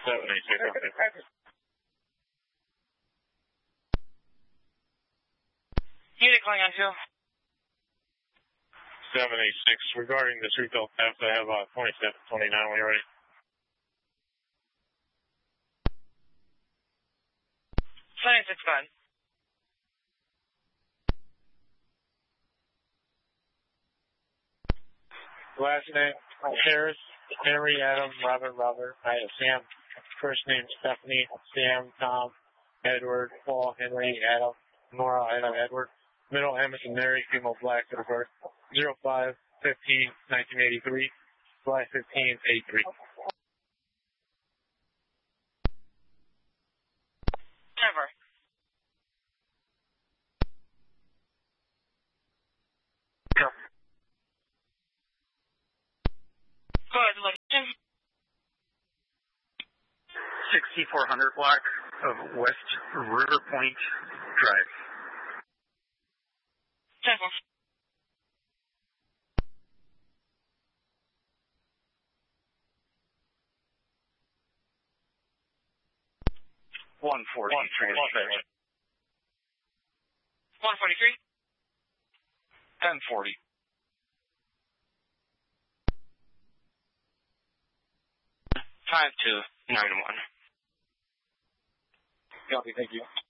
786. Unit calling on 2. 786. Regarding this retail theft, I have 2729 when you're ready. Science, it's fine. Last name, Harris, Henry, Adam, Robert. I have Sam. First name, Stephanie, Sam, Tom, Edward, Paul, Henry, Adam, Nora, Adam, Edward. Middle, Emerson, Mary, female, black, to the birth. 05-15-1983, July 15-83. Never. Sure. Go ahead, location. 6400 block of West River Point Drive. 10-4. One 40 transfer. 143. 1040. Five 2 9 1. Copy, thank you.